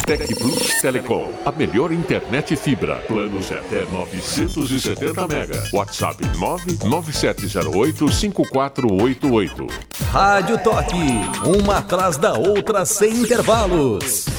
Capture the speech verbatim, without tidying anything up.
Tec Plus Telecom, a melhor internet fibra. Planos até novecentos e setenta mega. WhatsApp nove nove sete zero oito cinco quatro oito oito. Rádio Toque, uma atrás da outra sem intervalos.